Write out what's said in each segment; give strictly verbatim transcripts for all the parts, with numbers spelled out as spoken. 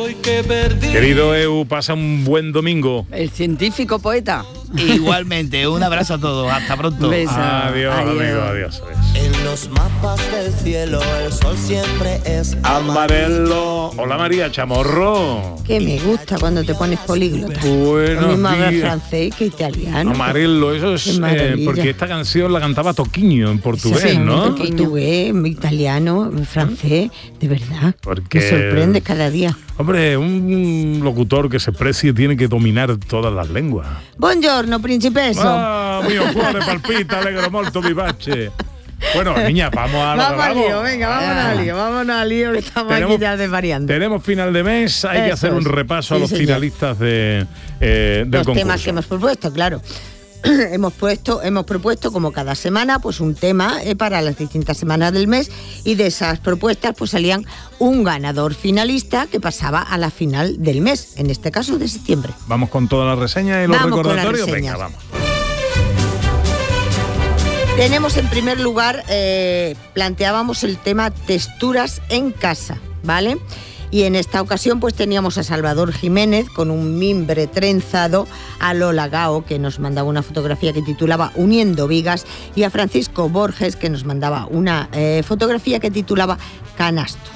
Querido Eu, pasa un buen domingo. El científico poeta. Igualmente, un abrazo a todos, hasta pronto. Adiós, adiós, amigo, adiós, adiós. En los mapas del cielo el sol siempre es amarelo. Hola María Chamorro. Que me gusta cuando te pones políglota. Buenos Lo mismo habla días. francés que italiano. Amarelo, eso es eh, porque esta canción la cantaba Toquiño en portugués, sí, ¿no? En portugués, italiano, francés, de verdad. Porque me sorprende cada día. Hombre, un locutor que se precie tiene que dominar todas las lenguas. Buongiorno, principeso. Ah, mio cuore palpita, alegro molto vivace. Bueno, niña, vamos a lo vamos. Vamos al lío, venga, vámonos al lío, vámonos al lío, que estamos tenemos, aquí ya desvariando. Tenemos final de mes, hay Eso que hacer un repaso sí, a los señor. finalistas de, eh, del Los concurso. temas que hemos propuesto, claro. hemos puesto hemos propuesto como cada semana pues un tema eh, para las distintas semanas del mes, y de esas propuestas pues salían un ganador finalista que pasaba a la final del mes, en este caso de septiembre. Vamos con toda la reseña y los vamos recordatorios. Con las Venga, vamos. Tenemos en primer lugar, eh, planteábamos el tema texturas en casa, ¿vale? Y en esta ocasión pues teníamos a Salvador Jiménez con un mimbre trenzado, a Lola Gao, que nos mandaba una fotografía que titulaba Uniendo vigas, y a Francisco Borges, que nos mandaba una eh, fotografía que titulaba Canastos.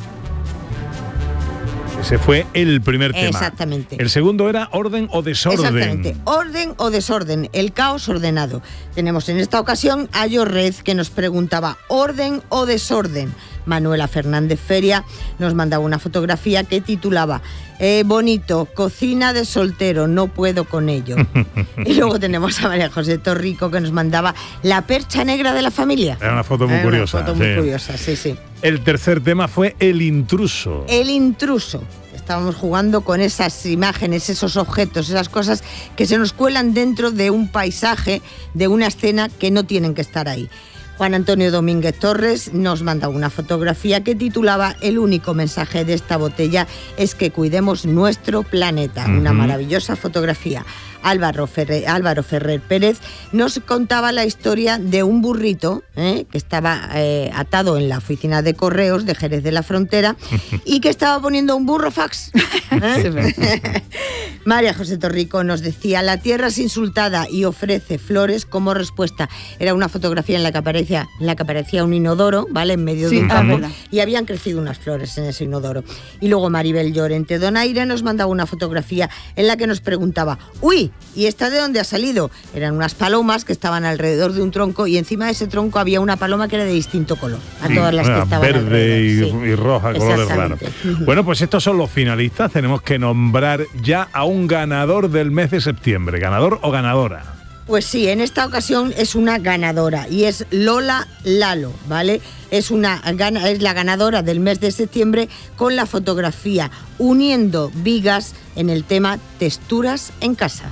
Ese fue el primer tema. Exactamente. El segundo era orden o desorden. Exactamente. Orden o desorden, el caos ordenado. Tenemos en esta ocasión a Yorrez, que nos preguntaba orden o desorden. Manuela Fernández Feria nos mandaba una fotografía que titulaba eh, bonito, cocina de soltero, no puedo con ello. Y luego tenemos a María José Torrico, que nos mandaba la percha negra de la familia. Era una foto muy Era curiosa. Una foto muy sí. curiosa, sí, sí. El tercer tema fue el intruso. El intruso. Estábamos jugando con esas imágenes, esos objetos, esas cosas que se nos cuelan dentro de un paisaje, de una escena que no tienen que estar ahí. Juan Antonio Domínguez Torres nos manda una fotografía que titulaba El único mensaje de esta botella es que cuidemos nuestro planeta. Uh-huh. Una maravillosa fotografía. Álvaro Ferrer, Álvaro Ferrer Pérez nos contaba la historia de un burrito ¿eh? que estaba eh, atado en la oficina de correos de Jerez de la Frontera y que estaba poniendo un burro fax. ¿eh? María José Torrico nos decía: la tierra es insultada y ofrece flores como respuesta. Era una fotografía en la que aparecía, en la que aparecía un inodoro, ¿vale? En medio sí, de un campo, y habían crecido unas flores en ese inodoro. Y luego Maribel Llorente Donaire nos mandaba una fotografía en la que nos preguntaba: uy, ¿y esta de dónde ha salido? Eran unas palomas que estaban alrededor de un tronco, y encima de ese tronco había una paloma que era de distinto color a todas las que estaban verde y, sí. y roja, colores raros. Bueno, pues estos son los finalistas. Tenemos que nombrar ya a un ganador del mes de septiembre. ¿Ganador o ganadora? Pues sí, en esta ocasión es una ganadora y es Lola Lalo, ¿vale? Es, una, es la ganadora del mes de septiembre con la fotografía Uniendo vigas en el tema Texturas en casa.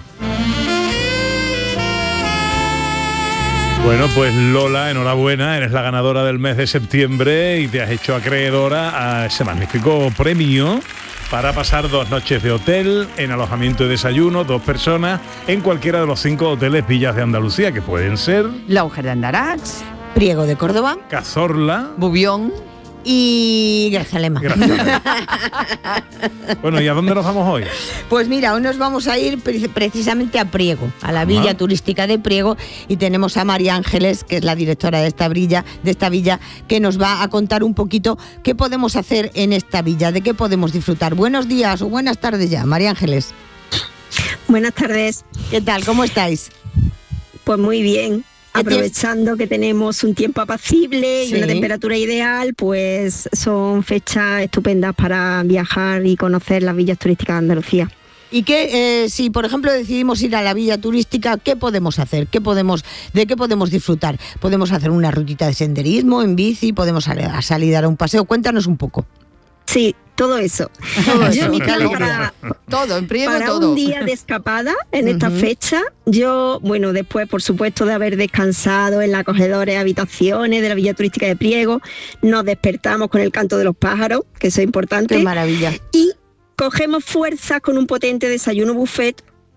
Bueno, pues Lola, enhorabuena, eres la ganadora del mes de septiembre y te has hecho acreedora a ese magnífico premio para pasar dos noches de hotel en alojamiento y desayuno, dos personas, en cualquiera de los cinco hoteles Villas de Andalucía, que pueden ser La Mujer de Andarax, Priego de Córdoba, Cazorla, Bubión y Grazalema. Bueno, ¿y a dónde nos vamos hoy? Pues mira, hoy nos vamos a ir pre- precisamente a Priego, a la villa Ajá. turística de Priego, y tenemos a María Ángeles, que es la directora de esta villa, de esta villa, que nos va a contar un poquito qué podemos hacer en esta villa, de qué podemos disfrutar. Buenos días o buenas tardes ya, María Ángeles. Buenas tardes. ¿Qué tal? ¿Cómo estáis? Pues muy bien. Aprovechando que tenemos un tiempo apacible y sí. una temperatura ideal, pues son fechas estupendas para viajar y conocer las villas turísticas de Andalucía. ¿Y qué, eh, si por ejemplo decidimos ir a la villa turística, qué podemos hacer? ¿Qué podemos, ¿De qué podemos disfrutar? ¿Podemos hacer una rutita de senderismo en bici? ¿Podemos a salir a dar un paseo? Cuéntanos un poco. Sí, todo eso. Todo yo eso. para, todo, en Priego para todo. un día de escapada en uh-huh. esta fecha, yo, bueno, después, por supuesto, de haber descansado en las acogedores habitaciones de la Villa Turística de Priego, nos despertamos con el canto de los pájaros, que eso es importante. ¡Qué maravilla! Y cogemos fuerzas con un potente desayuno buffet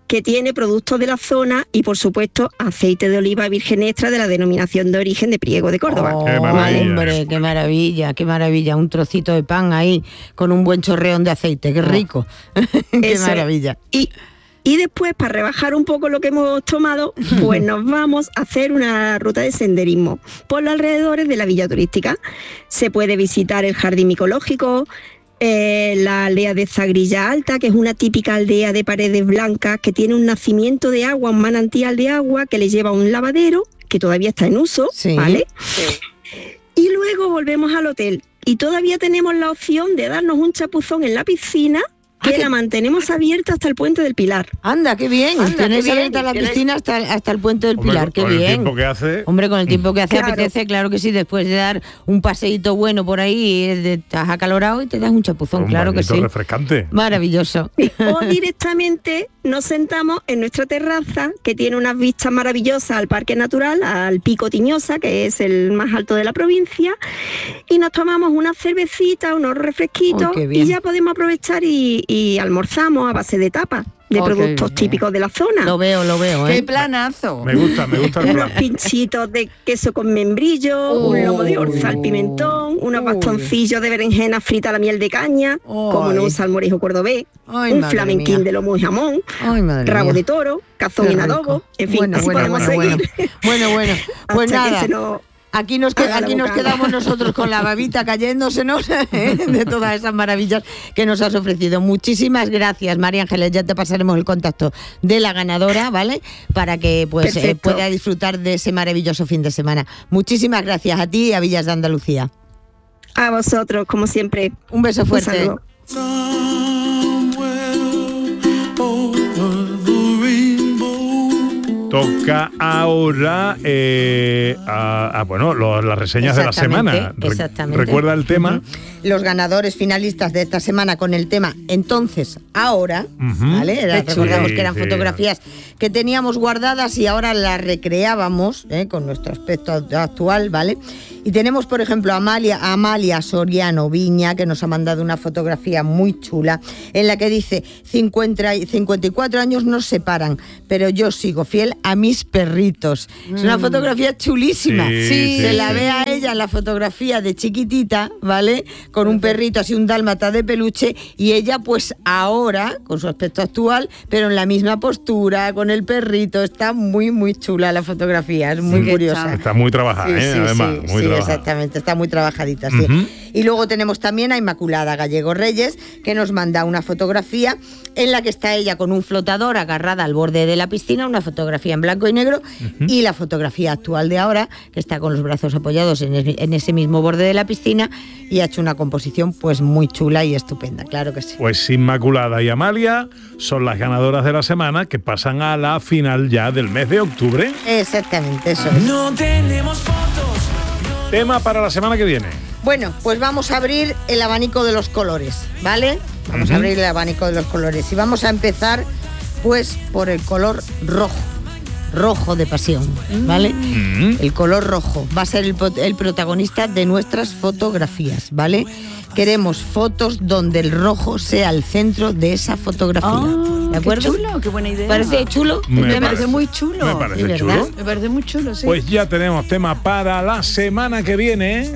que tiene productos de la zona y, por supuesto, aceite de oliva virgen extra de la denominación de origen de Priego de Córdoba. Oh, Qué maravilla. hombre, qué maravilla, qué maravilla. Un trocito de pan ahí con un buen chorreón de aceite, qué rico. Qué Eso es. maravilla. Y, y después, para rebajar un poco lo que hemos tomado, pues nos vamos a hacer una ruta de senderismo por los alrededores de la villa turística. Se puede visitar el jardín micológico, Eh, la aldea de Zagrilla Alta, que es una típica aldea de paredes blancas que tiene un nacimiento de agua, un manantial de agua que le lleva a un lavadero que todavía está en uso, Sí. ¿vale? Y luego volvemos al hotel y todavía tenemos la opción de darnos un chapuzón en la piscina, que Ah, ¿qué? la mantenemos abierta hasta el Puente del Pilar. Anda, qué bien. Anda, Tenéis qué bien. abierta la ¿Queréis? piscina hasta, hasta el Puente del Hombre, Pilar, qué con el bien. tiempo que hace. Hombre, con el tiempo que hace Claro. apetece, claro que sí, después de dar un paseíto bueno por ahí, eh, de- estás acalorado y te das un chapuzón, Un claro que bañito sí. refrescante. Maravilloso. O directamente nos sentamos en nuestra terraza, que tiene unas vistas maravillosas al Parque Natural, al Pico Tiñosa, que es el más alto de la provincia, y nos tomamos una cervecita, unos refresquitos, Oh, qué bien. y ya podemos aprovechar y, y almorzamos a base de tapas, de Oh, qué productos bien. típicos de la zona. Lo veo, lo veo, ¡Qué ¿eh? planazo! Me gusta, me gusta el Unos plan. pinchitos de queso con membrillo, Oh. un lomo de orzal pimentón, unos Uy. bastoncillos de berenjena frita a la miel de caña, como no Ay. un salmorejo cordobés, Ay, un madre flamenquín mía. de lomo y jamón, Ay, madre rabo mía. de toro, cazón Qué en rico. adobo, en fin, Bueno, así bueno, podemos bueno, seguir. Bueno, bueno, pues Hasta que nada. se nos- Aquí nos, que- haga la aquí nos bocana. quedamos nosotros con la babita cayéndosenos ¿eh? de todas esas maravillas que nos has ofrecido. Muchísimas gracias, María Ángeles. Ya te pasaremos el contacto de la ganadora, ¿vale? Para que pues eh, Perfecto. pueda disfrutar de ese maravilloso fin de semana. Muchísimas gracias a ti y a Villas de Andalucía. A vosotros, como siempre. Un beso Un fuerte. saludo. Toca ahora eh, a, a, bueno, lo- las reseñas de la Exactamente, semana. Re- exactamente. ¿Recuerda el tema? Ujú. Los ganadores finalistas de esta semana con el tema Entonces, Ahora, Ujú. ¿vale? Era- Qué chulo. recordamos que eran Sí, sí. fotografías que teníamos guardadas y ahora las recreábamos ¿eh? con nuestro aspecto actual, ¿vale? Y tenemos, por ejemplo, a Amalia, a Amalia Soriano Viña, que nos ha mandado una fotografía muy chula, en la que dice, cincuenta, y- cincuenta y cuatro años nos separan, pero yo sigo fiel a mis perritos. Es una fotografía chulísima. Sí, Sí, Se sí, la sí. ve a ella en la fotografía de chiquitita, ¿vale? Con un perrito así, un dálmata de peluche, y ella pues ahora, con su aspecto actual, pero en la misma postura, con el perrito. Está muy, muy chula la fotografía, es muy Sí, curiosa. está. Está muy trabajada, Sí, ¿eh? sí, Además, sí, muy sí, trabajada. exactamente, está muy trabajadita, sí. Ujú. Y luego tenemos también a Inmaculada Gallego Reyes, que nos manda una fotografía en la que está ella con un flotador agarrada al borde de la piscina, una fotografía en blanco y negro, y la fotografía actual de ahora, que está con los brazos apoyados en, es- en ese mismo borde de la piscina, y ha hecho una composición pues muy chula y estupenda, claro que sí. Pues Inmaculada y Amalia son las ganadoras de la semana que pasan a la final ya del mes de octubre. Exactamente, eso es. No tenemos fotos. Tema para la semana que viene. Bueno, pues vamos a abrir el abanico de los colores, ¿vale? Vamos a abrir el abanico de los colores y vamos a empezar pues por el color rojo, rojo de pasión, ¿vale? Mm. El color rojo va a ser el, po- el protagonista de nuestras fotografías, ¿vale? Queremos fotos donde el rojo sea el centro de esa fotografía, Ah, ¿de acuerdo? Qué chulo, qué buena idea. ¿Parece chulo? Me Me, parece- parece muy chulo. Me parece Sí, ¿verdad? chulo. Me parece muy chulo, sí. Pues ya tenemos tema para la semana que viene.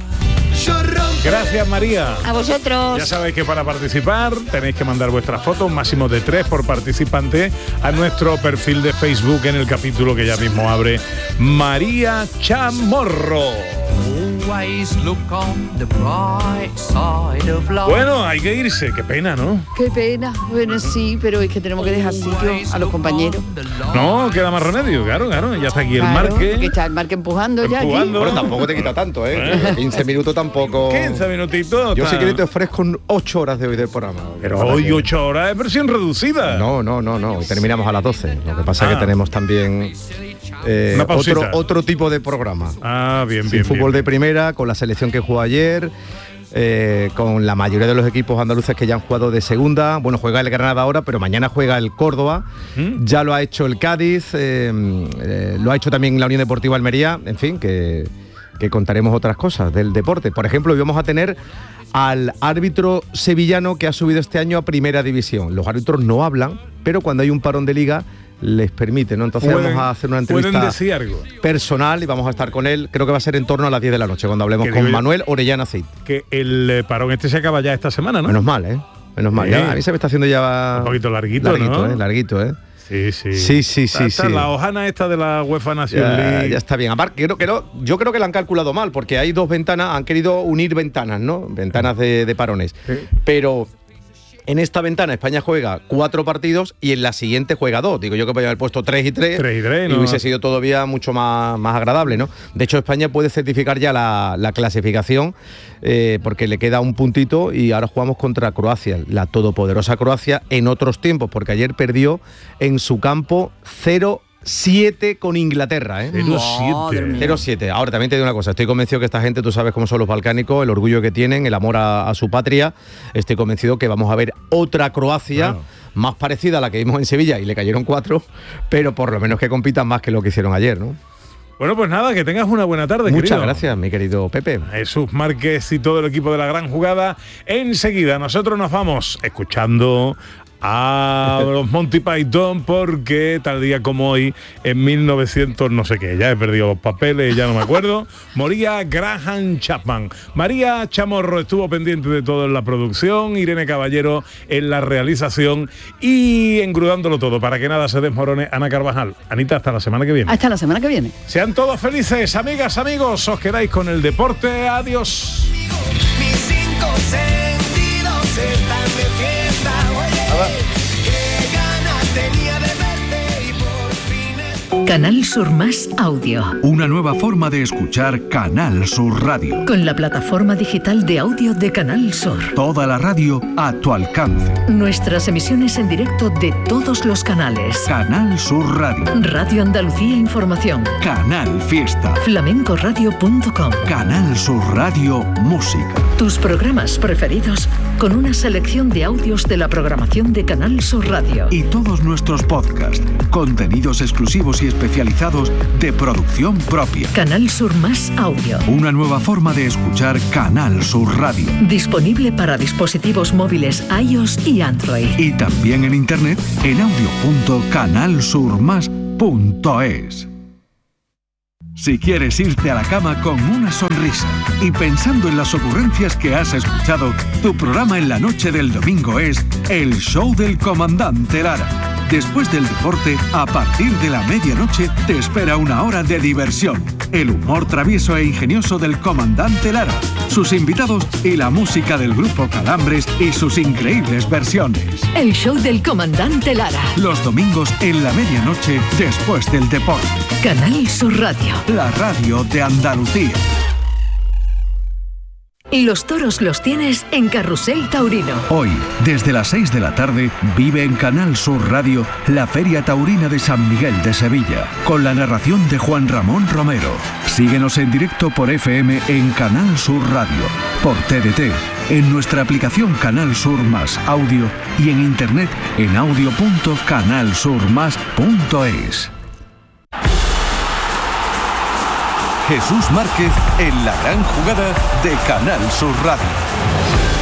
Gracias, María. A vosotros. Ya sabéis que para participar tenéis que mandar vuestras fotos, máximo de tres por participante, a nuestro perfil de Facebook en el capítulo que ya mismo abre María Chamorro. Always look on the bright side of life. Bueno, hay que irse, qué pena, ¿no? Qué pena. Bueno, sí, pero es que tenemos que dejar sitio a los compañeros. No, queda más remedio, claro, claro. Ya está aquí el Claro, Marque. Que está el Marque empujando ya aquí. Empujando. Bueno, tampoco te quita tanto, ¿eh? quince minutos tampoco. quince minutitos. Yo está- si quieres te ofrezco ocho horas de hoy del programa. Pero Para hoy que- ocho horas es versión reducida. No, no, no, no. Hoy terminamos a las doce. Lo que pasa es Ah. que tenemos también eh, Una pausita. otro, otro tipo de programa. Ah, bien, Sin bien. fútbol bien. de primera, con la selección que jugó ayer, eh, con la mayoría de los equipos andaluces que ya han jugado de segunda. Bueno, juega el Granada ahora, pero mañana juega el Córdoba. ¿Mm? Ya lo ha hecho el Cádiz, eh, eh, lo ha hecho también la Unión Deportiva Almería. En fin, que, que contaremos otras cosas del deporte. Por ejemplo, hoy vamos a tener al árbitro sevillano que ha subido este año a Primera División. Los árbitros no hablan, pero cuando hay un parón de liga les permite, ¿no? Entonces ¿Pueden, vamos a hacer una ¿pueden entrevista decir algo? personal y vamos a estar con él, creo que va a ser en torno a las diez de la noche, cuando hablemos Que con digo yo- Manuel Orellana Cid. Que el eh, parón este se acaba ya esta semana, ¿no? Menos mal, ¿eh? Menos mal. Sí. Ya, a mí se me está haciendo ya... Un poquito larguito, larguito, ¿no? ¿eh? Larguito, ¿eh? Sí, sí. Sí, sí, sí, Está- está sí. La hojana esta de la UEFA Nation Ya, League. ya está bien. Aparte, creo que no, yo creo que la han calculado mal, porque hay dos ventanas, han querido unir ventanas, ¿no? Ventanas de, de parones. Sí. Pero en esta ventana España juega cuatro partidos y en la siguiente juega dos. Digo yo que podía haber puesto tres y tres. Tres y tres, y ¿no? hubiese sido todavía mucho más, más agradable, ¿no? De hecho, España puede certificar ya la, la clasificación eh, porque le queda un puntito y ahora jugamos contra Croacia, la todopoderosa Croacia en otros tiempos, porque ayer perdió en su campo cero siete con Inglaterra, ¿eh? cero Madre siete. mía. cero siete. Ahora también te digo una cosa, estoy convencido que esta gente, tú sabes cómo son los balcánicos, el orgullo que tienen, el amor a, a su patria. Estoy convencido que vamos a ver otra Croacia Claro. más parecida a la que vimos en Sevilla y le cayeron cuatro, pero por lo menos que compitan más que lo que hicieron ayer, ¿no? Bueno, pues nada, que tengas una buena tarde, Muchas querido. gracias, mi querido Pepe. Jesús Márquez y todo el equipo de La Gran Jugada. Enseguida nosotros nos vamos escuchando a los Monty Python, porque tal día como hoy, en mil novecientos no sé qué, ya he perdido los papeles, ya no me acuerdo, moría Graham Chapman. María Chamorro estuvo pendiente de todo en la producción, Irene Caballero en la realización y engrudándolo todo para que nada se desmorone, Ana Carvajal. Anita, hasta la semana que viene. Hasta la semana que viene. Sean todos felices, amigas, amigos. Os quedáis con el deporte. Adiós. Mis cinco sentidos están de fiesta. Oye, qué ganas tenía de verte y por fin... Canal Sur Más Audio. Una nueva forma de escuchar Canal Sur Radio. Con la plataforma digital de audio de Canal Sur. Toda la radio a tu alcance. Nuestras emisiones en directo de todos los canales. Canal Sur Radio. Radio Andalucía Información. Canal Fiesta. flamencoradio punto com. Canal Sur Radio Música. Tus programas preferidos con una selección de audios de la programación de Canal Sur Radio. Y todos nuestros podcasts, contenidos exclusivos y especializados de producción propia. Canal Sur Más Audio. Una nueva forma de escuchar Canal Sur Radio. Disponible para dispositivos móviles iOS y Android. Y también en internet en audio punto canal sur más punto es. Si quieres irte a la cama con una sonrisa y pensando en las ocurrencias que has escuchado, tu programa en la noche del domingo es El Show del Comandante Lara. Después del deporte, a partir de la medianoche, te espera una hora de diversión. El humor travieso e ingenioso del Comandante Lara, sus invitados y la música del grupo Calambres y sus increíbles versiones. El Show del Comandante Lara. Los domingos en la medianoche, después del deporte. Canal Sur Radio. La radio de Andalucía. Y los toros los tienes en Carrusel Taurino. Hoy, desde las seis de la tarde, vive en Canal Sur Radio la Feria Taurina de San Miguel de Sevilla, con la narración de Juan Ramón Romero. Síguenos en directo por F M en Canal Sur Radio, por T D T, en nuestra aplicación Canal Sur Más Audio y en internet en audio punto canal sur más punto es. Jesús Márquez en la gran jugada de Canal Sur Radio.